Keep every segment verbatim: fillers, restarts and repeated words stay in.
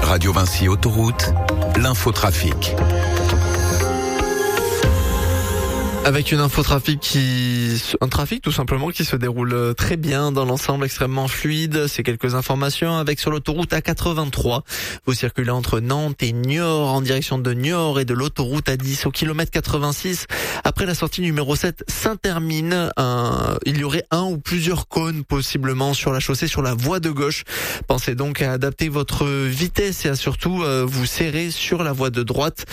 Radio Vinci Autoroute, l'infotrafic. Avec une infotrafic qui, un trafic tout simplement qui se déroule très bien dans l'ensemble, extrêmement fluide. C'est quelques informations avec sur l'autoroute A quatre-vingt-trois. Vous circulez entre Nantes et Niort en direction de Niort et de l'autoroute A dix au kilomètre quatre-vingt-six. Après la sortie numéro sept Saint-Hermine, un, il y aurait un ou plusieurs cônes possiblement sur la chaussée, sur la voie de gauche. Pensez donc à adapter votre vitesse et à surtout euh, vous serrer sur la voie de droite.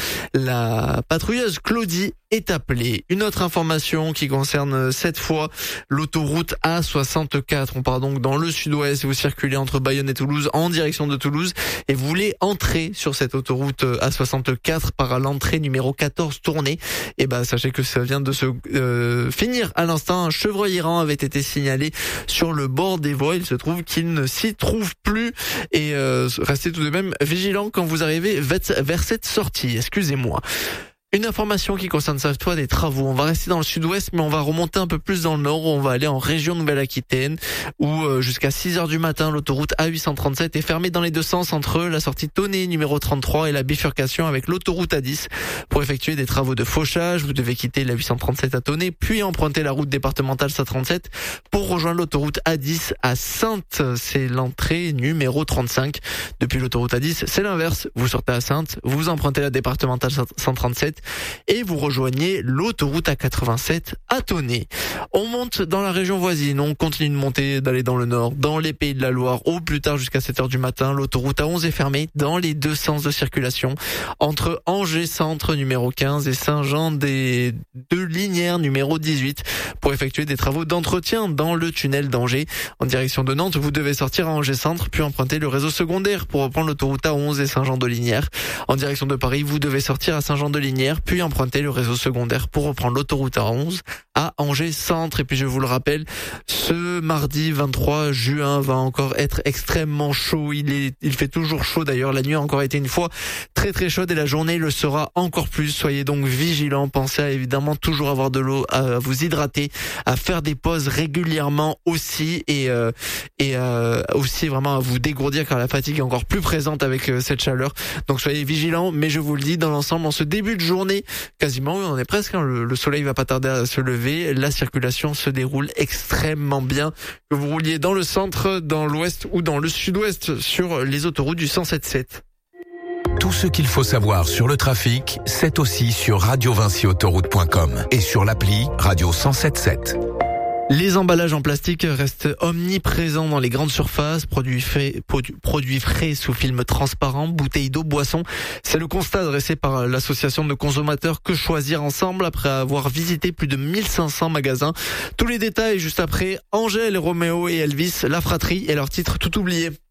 La patrouilleuse Claudie est appelée. Une autre information qui concerne cette fois l'autoroute A soixante-quatre. On part donc dans le sud-ouest. Vous circulez entre Bayonne et Toulouse en direction de Toulouse et vous voulez entrer sur cette autoroute A soixante-quatre par l'entrée numéro quatorze tournée. Et ben sachez que ça vient de se euh, finir à l'instant. Un chevreuil errant avait été signalé sur le bord des voies. Il se trouve qu'il ne s'y trouve plus et euh, restez tout de même vigilant quand vous arrivez vers cette sortie. Excusez-moi. Une information qui concerne cette fois des travaux. On va rester dans le sud-ouest, mais on va remonter un peu plus dans le nord. On va aller en région Nouvelle-Aquitaine, où euh, jusqu'à six heures du matin, l'autoroute A huit cent trente-sept est fermée dans les deux sens entre la sortie Tonnet numéro trente-trois et la bifurcation avec l'autoroute A dix. Pour effectuer des travaux de fauchage, vous devez quitter la huit cent trente-sept à Tonnet, puis emprunter la route départementale cent trente-sept pour rejoindre l'autoroute A dix à Saintes. C'est l'entrée numéro trente-cinq. Depuis l'autoroute A dix, c'est l'inverse. Vous sortez à Saintes, vous empruntez la départementale cent trente-sept et vous rejoignez l'autoroute A quatre-vingt-sept à Tonnet. On monte dans la région voisine, on continue de monter, d'aller dans le nord, dans les Pays de la Loire, au plus tard jusqu'à sept heures du matin. L'autoroute A onze est fermée dans les deux sens de circulation entre Angers Centre numéro quinze et Saint-Jean des Deux Linières numéro dix-huit pour effectuer des travaux d'entretien dans le tunnel d'Angers. En direction de Nantes, vous devez sortir à Angers Centre puis emprunter le réseau secondaire pour reprendre l'autoroute A onze et Saint-Jean de Linières. En direction de Paris, vous devez sortir à Saint-Jean de Linières puis emprunter le réseau secondaire pour reprendre l'autoroute A onze à Angers Centre. Et puis je vous le rappelle, ce mardi vingt-trois juin va encore être extrêmement chaud. Il est, il fait toujours chaud d'ailleurs. La nuit a encore été une fois très très chaude et la journée le sera encore plus. Soyez donc vigilants. Pensez à évidemment toujours avoir de l'eau, à vous hydrater, à faire des pauses régulièrement aussi et euh, et euh, aussi vraiment à vous dégourdir car la fatigue est encore plus présente avec euh, cette chaleur. Donc soyez vigilants. Mais je vous le dis, dans l'ensemble, en ce début de journée, quasiment, on est presque, hein, le, le soleil va pas tarder à se lever, la circulation se déroule extrêmement bien, que vous rouliez dans le centre, dans l'ouest ou dans le sud-ouest sur les autoroutes du cent soixante-dix-sept. Tout ce qu'il faut savoir sur le trafic, c'est aussi sur radio vinci autoroute point com et sur l'appli Radio cent soixante-dix-sept. Les emballages en plastique restent omniprésents dans les grandes surfaces, produits frais, produits frais sous film transparent, bouteilles d'eau, boissons. C'est le constat dressé par l'association de consommateurs Que Choisir Ensemble après avoir visité plus de mille cinq cents magasins. Tous les détails juste après Angèle, Roméo et Elvis, La Fratrie et leur titre Tout oublié.